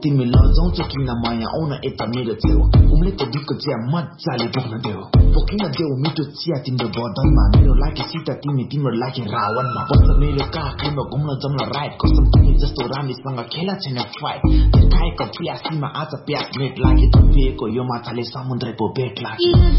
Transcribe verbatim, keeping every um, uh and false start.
तिमी लजाउँछौ किन माया आउन यता मेरो छेउ उम्लेको दुःखको चिया मजाले बोक्न देऊ बोकिन देऊ मिठो चिया तिम्रो बदनमा मेरो लागि सीता तिमी तिम्रो लागि रावणमा बस्छ मेरो काखमा घुम्न जम्न राइट कसम तिमी जस्तो रानीसँग खेला छैन फाइट खाएको प्यासीमा आज प्यास मेट लागि थपिएको यो माछाले समुद्रको पेट लाग्यो